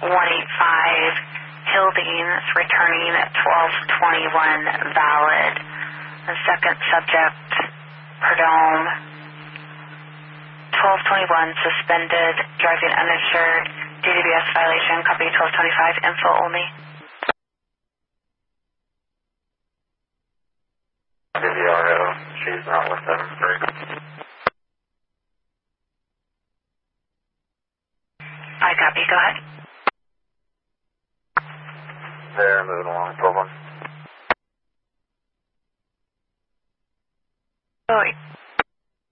Hilding is returning at 12:21 valid. The second subject, Perdome, 12:21 suspended, driving uninsured, DWS violation, copy 12:25, info only. DVRO, she's not with them. I copy, go ahead. They're moving along, 12-1. Oh, wait.